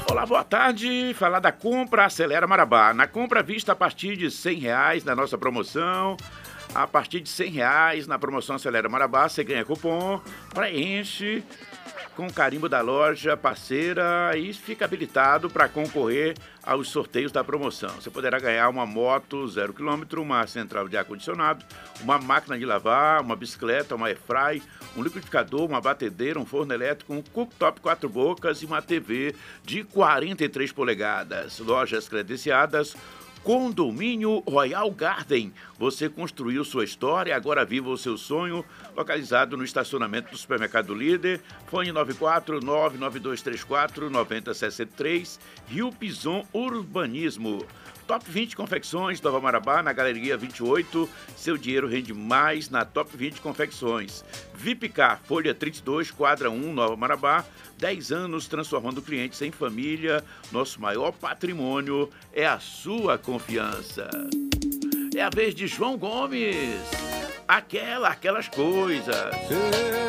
Olá, boa tarde. Falar da compra Acelera Marabá. Na compra vista a partir de R$ 100 na nossa promoção. A partir de R$ 100 na promoção Acelera Marabá, você ganha cupom, preenche com carimbo da loja parceira e fica habilitado para concorrer aos sorteios da promoção. Você poderá ganhar uma moto 0 km, uma central de ar-condicionado, uma máquina de lavar, uma bicicleta, uma airfry, um liquidificador, uma batedeira, um forno elétrico, um cooktop 4 bocas e uma TV de 43 polegadas. Lojas credenciadas Condomínio Royal Garden. Você construiu sua história, agora viva o seu sonho. Localizado no estacionamento do Supermercado Líder. Fone 94992349063. Rio Pison Urbanismo. Top 20 Confecções, Nova Marabá, na Galeria 28. Seu dinheiro rende mais na Top 20 Confecções. Vipcar, Folha 32, Quadra 1, Nova Marabá. 10 anos transformando clientes em família. Nosso maior patrimônio é a sua confiança. É a vez de João Gomes. Aquelas coisas.